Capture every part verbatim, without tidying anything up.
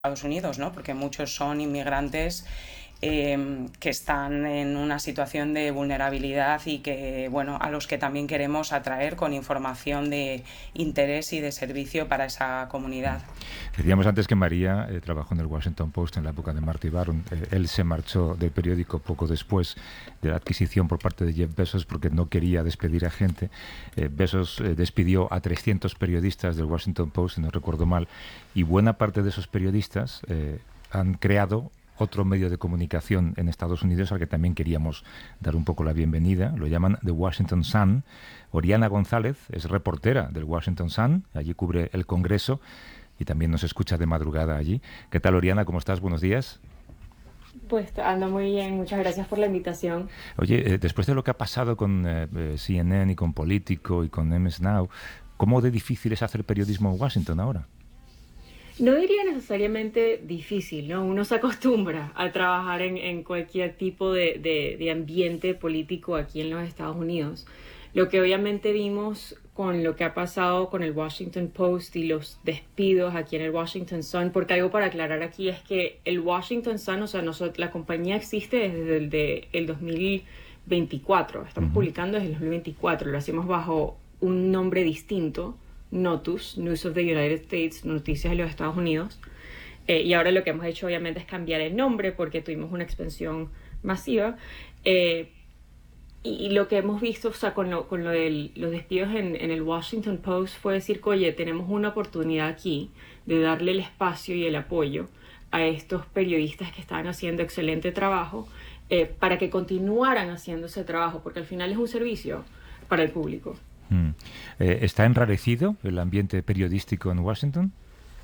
Estados Unidos, ¿no? Porque muchos son inmigrantes eh, que están en una situación de vulnerabilidad y que, bueno, a los que también queremos atraer con información de interés y de servicio para esa comunidad. Decíamos antes que María eh, trabajó en el Washington Post en la época de Marty Baron. Eh, él se marchó del periódico poco después de la adquisición por parte de Jeff Bezos porque no quería despedir a gente. Eh, Bezos eh, despidió a trescientos periodistas del Washington Post, si no recuerdo mal, y buena parte de esos periodistas eh, han creado otro medio de comunicación en Estados Unidos al que también queríamos dar un poco la bienvenida. Lo llaman The Washington Sun. Oriana González es reportera del Washington Sun, allí cubre el Congreso y también nos escucha de madrugada allí. ¿Qué tal, Oriana? ¿Cómo estás? Buenos días. Pues ando muy bien, muchas gracias por la invitación. Oye, eh, después de lo que ha pasado con eh, C N N y con Político y con M S Now, ¿cómo de difícil es hacer periodismo en Washington ahora? No diría necesariamente difícil, ¿no? Uno se acostumbra a trabajar en, en cualquier tipo de, de, de ambiente político aquí en los Estados Unidos. Lo que obviamente vimos con lo que ha pasado con el Washington Post y los despidos aquí en el Washington Sun, porque algo para aclarar aquí es que el Washington Sun, o sea, nosotros, la compañía existe desde el, de, el dos mil veinticuatro, estamos uh-huh. publicando desde el dos mil veinticuatro, lo hacemos bajo un nombre distinto, Notus, News of the United States, Noticias de los Estados Unidos, eh, y ahora lo que hemos hecho obviamente es cambiar el nombre porque tuvimos una expansión masiva, eh, y, y lo que hemos visto, o sea, con, lo, con lo de los despidos en, en el Washington Post fue decir, oye, tenemos una oportunidad aquí de darle el espacio y el apoyo a estos periodistas que estaban haciendo excelente trabajo eh, para que continuaran haciendo ese trabajo, porque al final es un servicio para el público. Mm. Eh, ¿Está enrarecido el ambiente periodístico en Washington?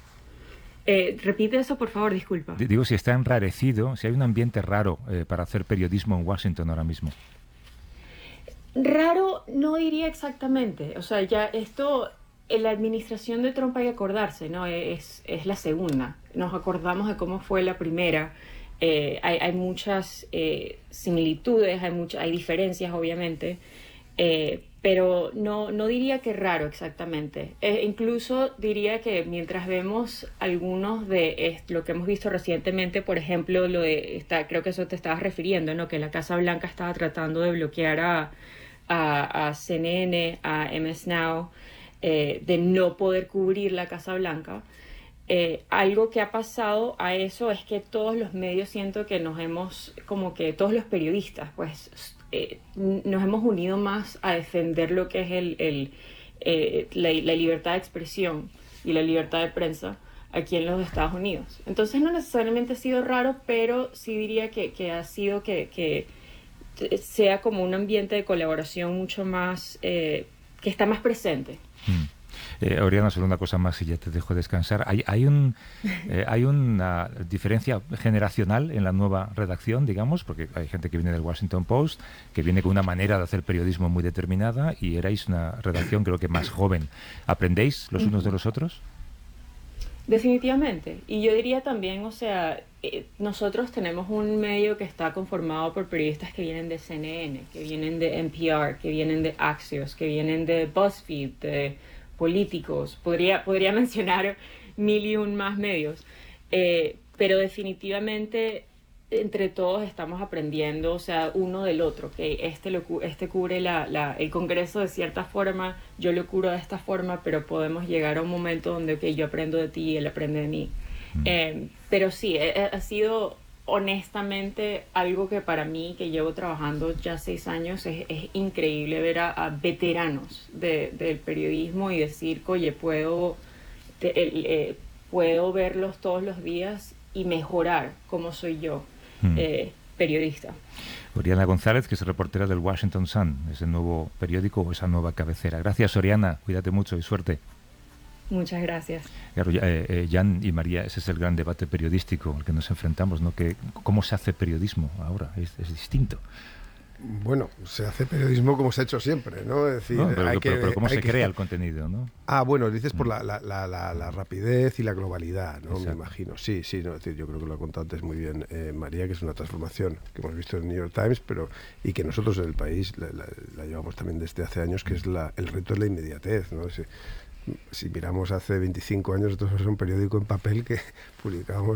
Eh, repite eso, por favor, disculpa. D- digo, si está enrarecido, si hay un ambiente raro eh, para hacer periodismo en Washington ahora mismo. Raro no diría exactamente. O sea, ya esto, en la administración de Trump hay que acordarse, ¿no? Es, es la segunda. Nos acordamos de cómo fue la primera. Eh, hay, hay muchas eh, similitudes, hay, mucha, hay diferencias, obviamente. Eh, pero no, no diría que raro exactamente. Eh, incluso diría que mientras vemos algunos de eh, lo que hemos visto recientemente, por ejemplo, lo de está, creo que eso te estabas refiriendo, ¿no? Que la Casa Blanca estaba tratando de bloquear a, a, a C N N, a M S Now, eh, de no poder cubrir la Casa Blanca. Eh, algo que ha pasado a eso es que todos los medios, siento que nos hemos, como que todos los periodistas, pues eh, nos hemos unido más a defender lo que es el, el, eh, la, la libertad de expresión y la libertad de prensa aquí en los Estados Unidos. Entonces no necesariamente ha sido raro, pero sí diría que, que ha sido que, que sea como un ambiente de colaboración mucho más, eh, que está más presente. Mm. Eh, Oriana, solo una cosa más y ya te dejo descansar. ¿Hay, hay, un, eh, ¿Hay una diferencia generacional en la nueva redacción, digamos? Porque hay gente que viene del Washington Post, que viene con una manera de hacer periodismo muy determinada y erais una redacción creo que más joven. ¿Aprendéis los unos de los otros? Definitivamente. Y yo diría también, o sea, eh, nosotros tenemos un medio que está conformado por periodistas que vienen de C N N, que vienen de N P R, que vienen de Axios, que vienen de BuzzFeed, de políticos, podría, podría mencionar mil y un más medios, eh, pero definitivamente entre todos estamos aprendiendo, o sea, uno del otro, que este, lo, este cubre la, la, el Congreso de cierta forma, yo lo cubro de esta forma, pero podemos llegar a un momento donde okay, yo aprendo de ti y él aprende de mí. Mm. Eh, pero sí, ha, ha sido honestamente algo que para mí, que llevo trabajando ya seis años, es, es increíble ver a, a veteranos de, del periodismo y decir, oye, puedo, te, eh, puedo verlos todos los días y mejorar como soy yo, mm. eh, periodista. Oriana González, que es reportera del Washington Sun, ese nuevo periódico o esa nueva cabecera. Gracias, Oriana, cuídate mucho y suerte. Muchas gracias. Claro, eh, eh, Jan y María, ese es el gran debate periodístico al que nos enfrentamos, ¿no? Que, ¿cómo se hace periodismo ahora? Es, es distinto. Bueno, se hace periodismo como se ha hecho siempre, ¿no? Es decir, no, pero, hay pero, que, pero ¿cómo hay se que... crea el contenido, no? Ah, bueno, dices por la, la, la, la, la rapidez y la globalidad, ¿no? Exacto. Me imagino. Sí, sí, no, es decir, yo creo que lo ha contado antes muy bien eh, María, que es una transformación que hemos visto en el New York Times, pero y que nosotros en el país la, la, la llevamos también desde hace años, que es la, el reto de la inmediatez, ¿no? Ese, si miramos hace veinticinco años, nosotros somos un periódico en papel que publicábamos